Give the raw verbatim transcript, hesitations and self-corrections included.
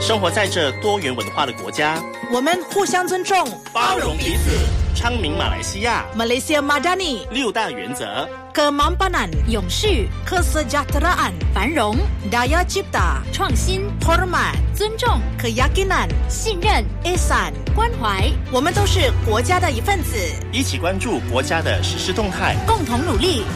生活在这多元文化的国家， 我们互相尊重， 包容彼此，昌明马来西亚 Malaysia Madani 六大原则 ：Kemampanan 永续、 Kesejahteraan 繁荣、 Daya Cipta 创新、 Hormat 尊重、 Keyakinan 信任、 Ihsan 关怀。 我们都是国家的一份子， 一起关注国家的实施动态， 共同努力